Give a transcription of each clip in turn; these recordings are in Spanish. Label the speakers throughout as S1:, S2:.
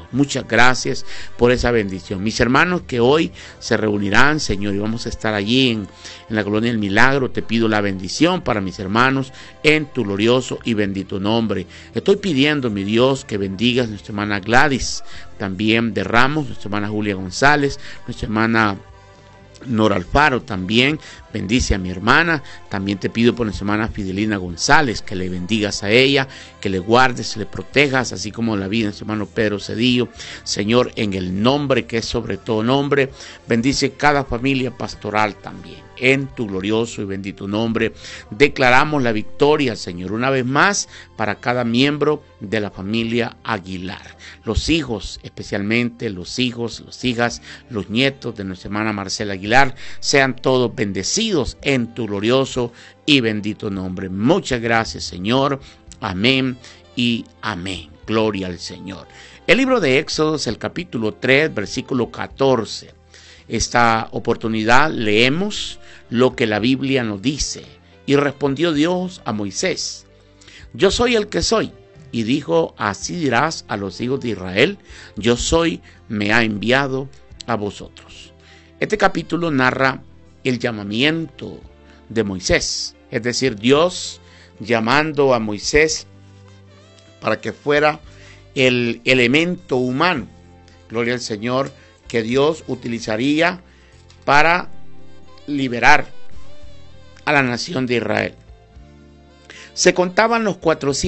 S1: Muchas gracias por esa bendición. Mis hermanos que hoy se reunirán, Señor, y vamos a estar allí en la Colonia del Milagro, te pido la bendición para mis hermanos en tu glorioso y bendito nombre. Estoy pidiendo, mi Dios, que bendigas a nuestra hermana Gladys, también de Ramos, nuestra hermana Julia González, nuestra hermana Nora Alfaro también, bendice a mi hermana. También te pido por nuestra hermana Fidelina González, que le bendigas a ella, que le guardes, le protejas, así como la vida de nuestro hermano Pedro Cedillo. Señor, en el nombre que es sobre todo nombre, bendice cada familia pastoral también. En tu glorioso y bendito nombre, declaramos la victoria, Señor, una vez más para cada miembro de la familia Aguilar. Los hijos, especialmente los hijos, las hijas, los nietos de nuestra hermana Marcela Aguilar, sean todos bendecidos en tu glorioso y bendito nombre. Muchas gracias, Señor. Amén y amén. Gloria al Señor. El libro de Éxodo, el capítulo 3, versículo 14. Esta oportunidad leemos lo que la Biblia nos dice. Y respondió Dios a Moisés: yo soy el que soy. Y dijo: así dirás a los hijos de Israel: yo soy, me ha enviado a vosotros. Este capítulo narra el llamamiento de Moisés, es decir, Dios llamando a Moisés para que fuera el elemento humano, gloria al Señor, que Dios utilizaría para liberar a la nación de Israel. Se contaban los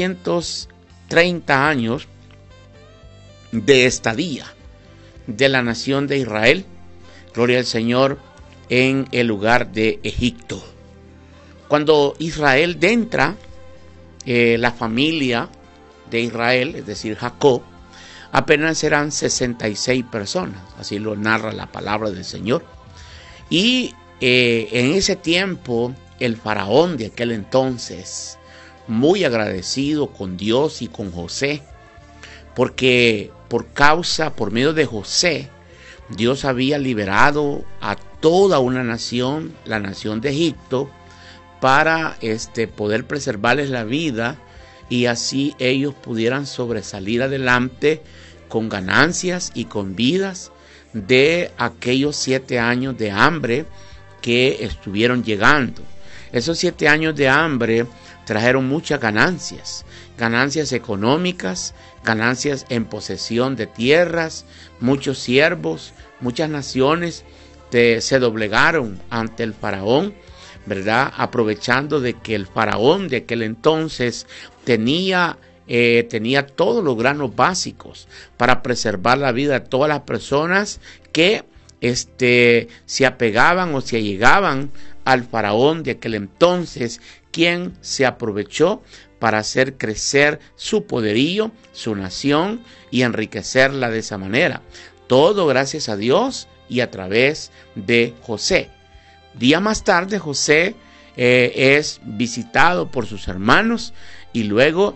S1: 430 años de estadía de la nación de Israel, gloria al Señor, en el lugar de Egipto. Cuando Israel entra, la familia de Israel, es decir, Jacob, apenas eran 66 personas, así lo narra la palabra del Señor. Y en ese tiempo, el faraón de aquel entonces, muy agradecido con Dios y con José, porque por medio de José, Dios había liberado a toda una nación, la nación de Egipto, para poder preservarles la vida y así ellos pudieran sobresalir adelante con ganancias y con vidas de aquellos 7 años de hambre que estuvieron llegando. Esos 7 años de hambre trajeron muchas ganancias económicas, ganancias en posesión de tierras, muchos siervos, muchas naciones se doblegaron ante el faraón, ¿verdad? Aprovechando de que el faraón de aquel entonces tenía todos los granos básicos para preservar la vida de todas las personas que se apegaban o se allegaban al faraón de aquel entonces, quien se aprovechó para hacer crecer su poderío, su nación y enriquecerla de esa manera. Todo gracias a Dios y a través de José. Día más tarde José es visitado por sus hermanos y luego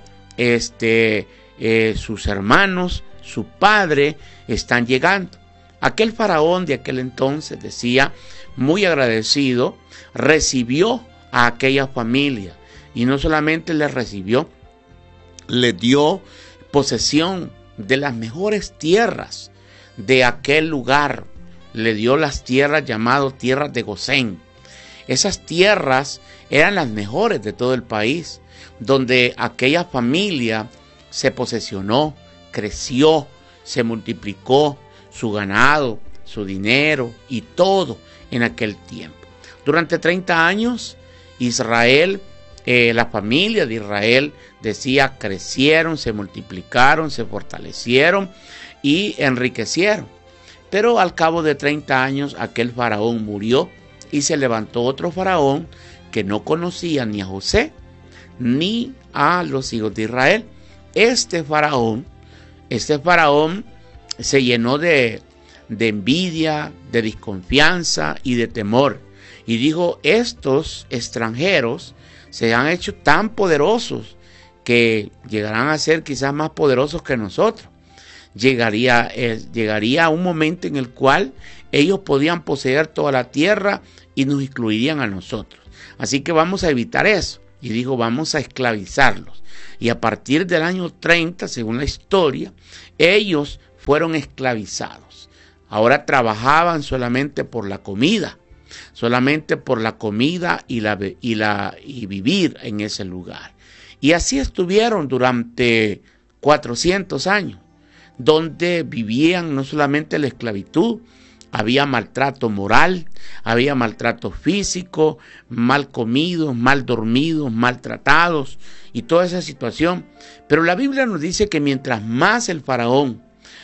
S1: sus hermanos, su padre, están llegando. Aquel faraón de aquel entonces, decía, muy agradecido, recibió a aquella familia y no solamente les recibió, le dio posesión de las mejores tierras de aquel lugar. Le dio las tierras llamadas tierras de Gosén. Esas tierras eran las mejores de todo el país, donde aquella familia se posesionó, creció, se multiplicó su ganado, su dinero y todo en aquel tiempo. Durante 30 años, Israel, la familia de Israel, decía, crecieron, se multiplicaron, se fortalecieron y enriquecieron. Pero al cabo de 30 años, aquel faraón murió y se levantó otro faraón que no conocía ni a José ni a los hijos de Israel. Este faraón se llenó de envidia, de desconfianza y de temor. Y dijo, estos extranjeros se han hecho tan poderosos que llegarán a ser quizás más poderosos que nosotros. Llegaría un momento en el cual ellos podían poseer toda la tierra y nos excluirían a nosotros. Así que vamos a evitar eso. Y dijo, vamos a esclavizarlos. Y a partir del año 30, según la historia, ellos fueron esclavizados. Ahora trabajaban solamente por la comida y vivir en ese lugar. Y así estuvieron durante 400 años, donde vivían no solamente la esclavitud, había maltrato moral, había maltrato físico, mal comidos, mal dormidos, maltratados y toda esa situación. Pero la Biblia nos dice que mientras más el faraón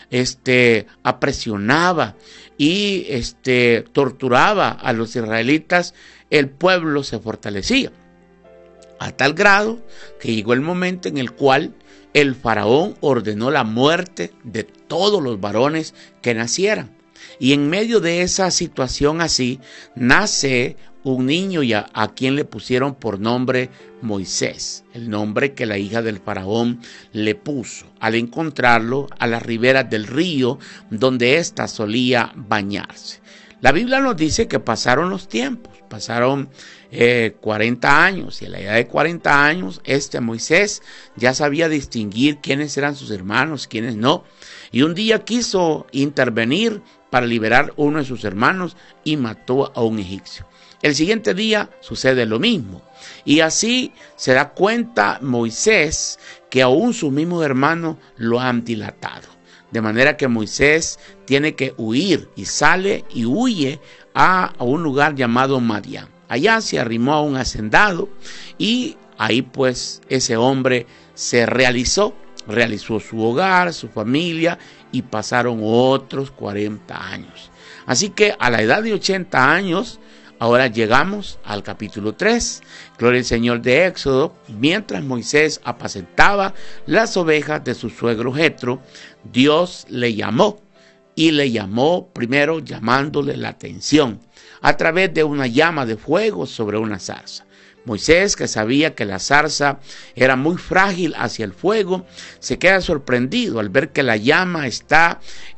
S1: apresionaba y torturaba a los israelitas, el pueblo se fortalecía. A tal grado que llegó el momento en el cual el faraón ordenó la muerte de todos los varones que nacieran. Y en medio de esa situación así, nace un niño a quien le pusieron por nombre Moisés, el nombre que la hija del faraón le puso al encontrarlo a las riberas del río donde ésta solía bañarse. La Biblia nos dice que pasaron los tiempos, pasaron 40 años, y a la edad de 40 años Moisés ya sabía distinguir quiénes eran sus hermanos, quiénes no, y un día quiso intervenir para liberar uno de sus hermanos y mató a un egipcio. El siguiente día sucede lo mismo, y así se da cuenta Moisés que aún sus mismos hermanos lo han dilatado. De manera que Moisés tiene que huir y sale y huye a un lugar llamado Madián. Allá se arrimó a un hacendado y ahí pues ese hombre se realizó su hogar, su familia, y pasaron otros 40 años. Así que a la edad de 80 años, ahora llegamos al capítulo 3, gloria al Señor, de Éxodo. Mientras Moisés apacentaba las ovejas de su suegro Jetro, Dios le llamó, y le llamó primero llamándole la atención a través de una llama de fuego sobre una zarza. Moisés, que sabía que la zarza era muy frágil hacia el fuego, se queda sorprendido al ver que la llama está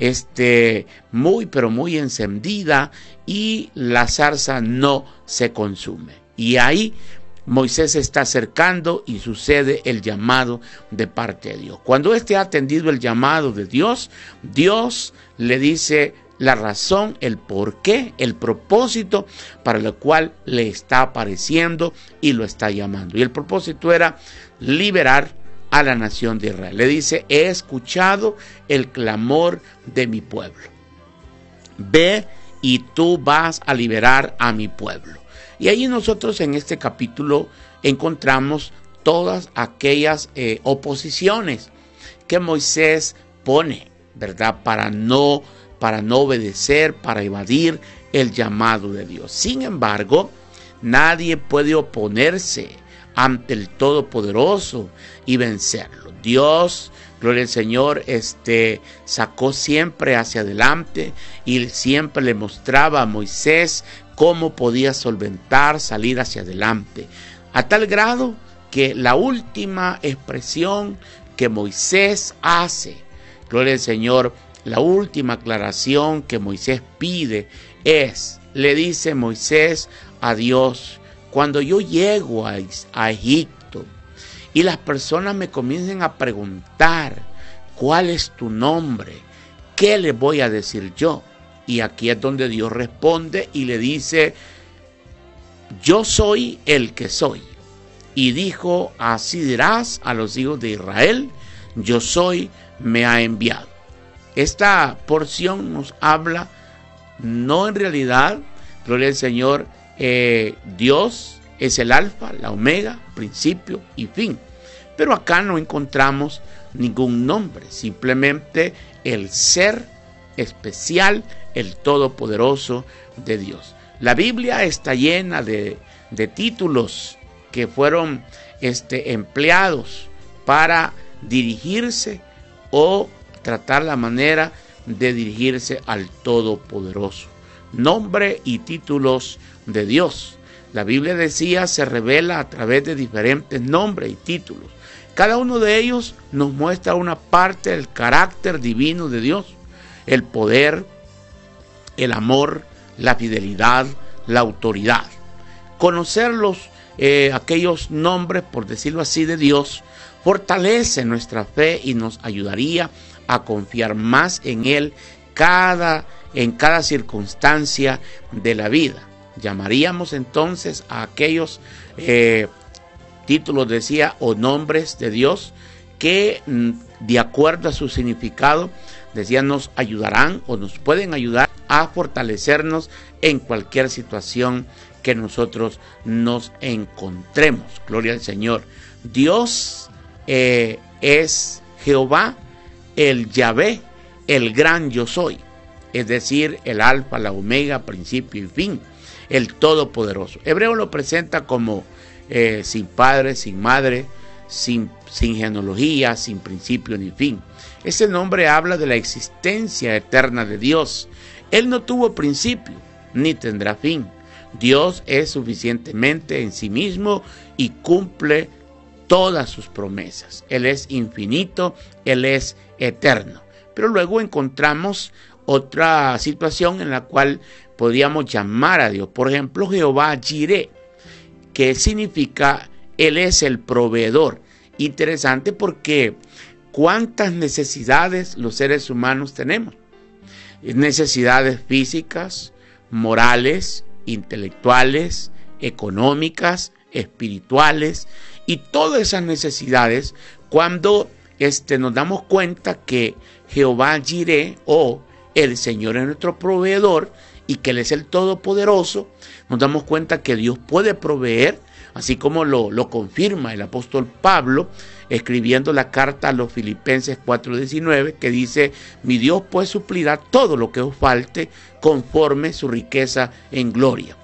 S1: muy encendida y la zarza no se consume. Y ahí Moisés se está acercando y sucede el llamado de parte de Dios. Cuando ha atendido el llamado de Dios, Dios le dice la razón, el porqué, el propósito para el cual le está apareciendo y lo está llamando. Y el propósito era liberar a la nación de Israel. Le dice: he escuchado el clamor de mi pueblo. Ve y tú vas a liberar a mi pueblo. Y ahí nosotros en este capítulo encontramos todas aquellas oposiciones que Moisés pone, ¿verdad? Para no obedecer, para evadir el llamado de Dios. Sin embargo, nadie puede oponerse ante el Todopoderoso y vencerlo. Dios, gloria al Señor, sacó siempre hacia adelante y siempre le mostraba a Moisés cómo podía salir hacia adelante. A tal grado que la última expresión que Moisés hace, gloria al Señor, la última aclaración que Moisés pide le dice Moisés a Dios: cuando yo llego a Egipto y las personas me comiencen a preguntar ¿cuál es tu nombre?, ¿qué les voy a decir yo? Y aquí es donde Dios responde y le dice: yo soy el que soy. Y dijo: así dirás a los hijos de Israel: yo soy, me ha enviado. Esta porción nos habla, no en realidad, gloria al Señor, Dios es el alfa, la omega, principio y fin. Pero acá no encontramos ningún nombre, simplemente el ser especial, el todopoderoso de Dios. La Biblia está llena de títulos que fueron empleados para dirigirse o tratar la manera de dirigirse al Todopoderoso. Nombre y títulos de Dios. La Biblia decía, se revela a través de diferentes nombres y títulos. Cada uno de ellos nos muestra una parte del carácter divino de Dios: el poder, el amor, la fidelidad, la autoridad. Conocer aquellos nombres, por decirlo así, de Dios, fortalece nuestra fe y nos ayudaría a confiar más en Él en cada circunstancia de la vida. Llamaríamos entonces a aquellos títulos, decía, o nombres de Dios que de acuerdo a su significado, decía, nos ayudarán o nos pueden ayudar a fortalecernos en cualquier situación que nosotros nos encontremos. Gloria al Señor. Dios es Jehová, el Yahvé, el gran yo soy, es decir, el alfa, la omega, principio y fin, el todopoderoso. Hebreo lo presenta como sin padre, sin madre, sin genealogía, sin principio ni fin. Ese nombre habla de la existencia eterna de Dios. Él no tuvo principio, ni tendrá fin. Dios es suficientemente en sí mismo y cumple todas sus promesas. Él es infinito, Él es eterno. Pero luego encontramos otra situación en la cual podríamos llamar a Dios. Por ejemplo, Jehová Jireh, que significa Él es el proveedor. Interesante porque cuántas necesidades los seres humanos tenemos. Necesidades físicas, morales, intelectuales, económicas, espirituales, y todas esas necesidades, cuando nos damos cuenta que Jehová Jireh, o el Señor es nuestro proveedor y que Él es el Todopoderoso, nos damos cuenta que Dios puede proveer, así como lo confirma el apóstol Pablo, escribiendo la carta a los Filipenses 4:19, que dice: mi Dios pues suplirá todo lo que os falte conforme su riqueza en gloria.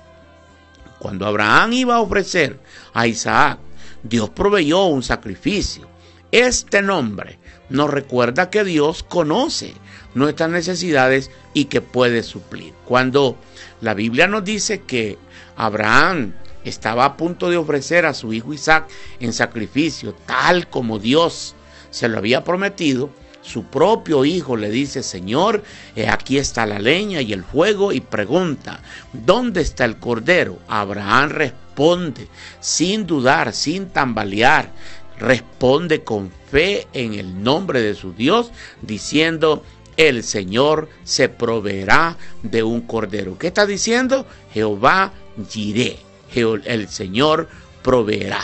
S1: Cuando Abraham iba a ofrecer a Isaac, Dios proveyó un sacrificio. Este nombre nos recuerda que Dios conoce nuestras necesidades y que puede suplir. Cuando la Biblia nos dice que Abraham estaba a punto de ofrecer a su hijo Isaac en sacrificio, tal como Dios se lo había prometido, su propio hijo le dice: Señor, aquí está la leña y el fuego, y pregunta: ¿dónde está el cordero? Abraham responde sin dudar, sin tambalear, responde con fe en el nombre de su Dios, diciendo: el Señor se proveerá de un cordero. ¿Qué está diciendo? Jehová Jireh, el Señor proveerá.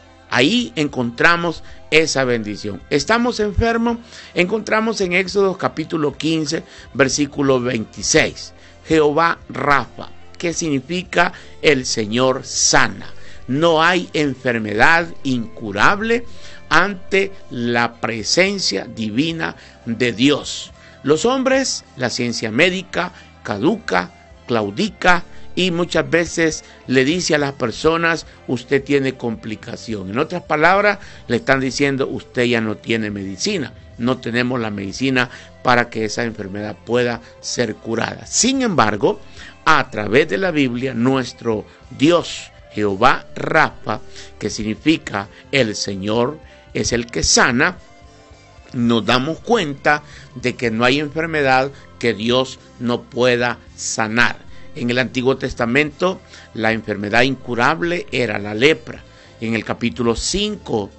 S1: Ahí encontramos esa bendición. ¿Estamos enfermos? Encontramos en Éxodo capítulo 15, versículo 26. Jehová Rafa, que significa el Señor sana. No hay enfermedad incurable ante la presencia divina de Dios. Los hombres, la ciencia médica, caduca, claudica, y muchas veces le dice a las personas: usted tiene complicación. En otras palabras, le están diciendo: usted ya no tiene medicina. No tenemos la medicina para que esa enfermedad pueda ser curada. Sin embargo, a través de la Biblia, nuestro Dios, Jehová Rafa, que significa el Señor es el que sana, nos damos cuenta de que no hay enfermedad que Dios no pueda sanar. En el Antiguo Testamento, la enfermedad incurable era la lepra. En el capítulo 5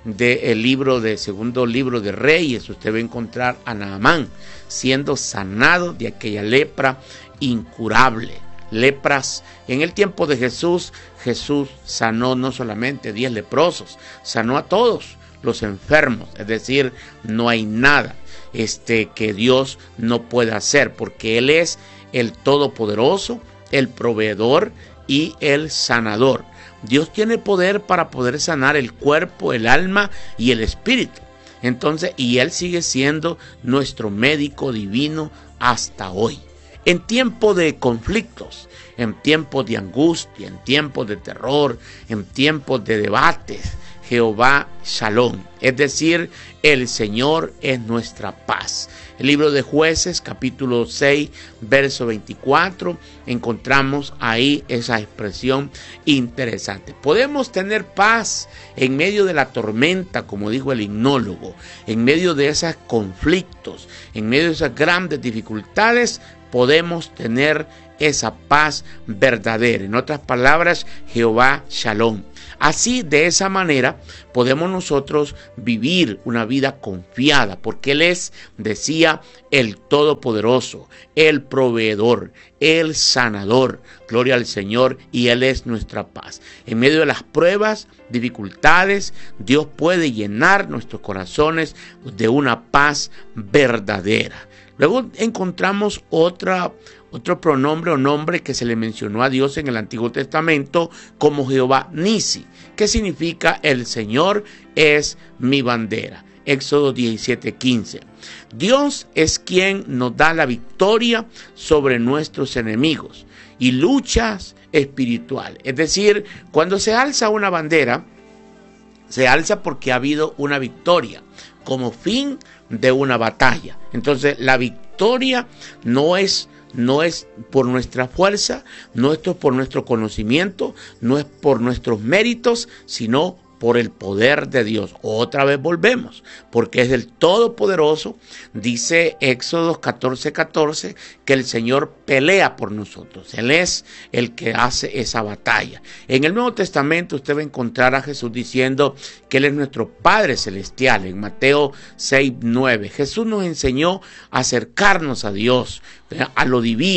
S1: del segundo libro de Reyes, usted va a encontrar a Naamán siendo sanado de aquella lepra incurable. Lepras. En el tiempo de Jesús, Jesús sanó no solamente 10 leprosos, sanó a todos los enfermos. Es decir, no hay nada que Dios no pueda hacer, porque Él es el Todopoderoso, el proveedor y el sanador. Dios tiene poder para poder sanar el cuerpo, el alma y el espíritu. Entonces, y Él sigue siendo nuestro médico divino hasta hoy. En tiempos de conflictos, en tiempos de angustia, en tiempos de terror, en tiempos de debates, Jehová Shalom, es decir, el Señor es nuestra paz. El libro de Jueces, capítulo 6, verso 24, encontramos ahí esa expresión interesante. Podemos tener paz en medio de la tormenta, como dijo el himnólogo, en medio de esos conflictos, en medio de esas grandes dificultades, podemos tener esa paz verdadera. En otras palabras, Jehová Shalom. Así, de esa manera, podemos nosotros vivir una vida confiada, porque Él es, decía, el Todopoderoso, el proveedor, el sanador. Gloria al Señor, y Él es nuestra paz. En medio de las pruebas, dificultades, Dios puede llenar nuestros corazones de una paz verdadera. Luego encontramos otro pronombre o nombre que se le mencionó a Dios en el Antiguo Testamento como Jehová Nisi, que significa el Señor es mi bandera. Éxodo 17:15. Dios es quien nos da la victoria sobre nuestros enemigos y luchas espirituales. Es decir, cuando se alza una bandera, se alza porque ha habido una victoria como fin de una batalla. Entonces, la victoria no es por nuestra fuerza, no es por nuestro conocimiento, no es por nuestros méritos, sino por el poder de Dios. Otra vez volvemos, porque es del Todopoderoso. Dice Éxodo 14:14 que el Señor pelea por nosotros. Él es el que hace esa batalla. En el Nuevo Testamento usted va a encontrar a Jesús diciendo que Él es nuestro Padre Celestial. En Mateo 6:9, Jesús nos enseñó a acercarnos a Dios, a lo divino.